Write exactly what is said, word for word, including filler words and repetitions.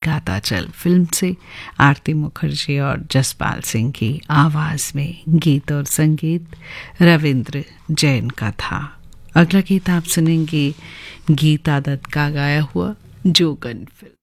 गाता चल फिल्म से आरती मुखर्जी और जसपाल सिंह की आवाज़ में गीत और संगीत रविंद्र जैन का था। अगला गीत आप सुनेंगे गीता दत्त का गाया हुआ जोगन फिल्म।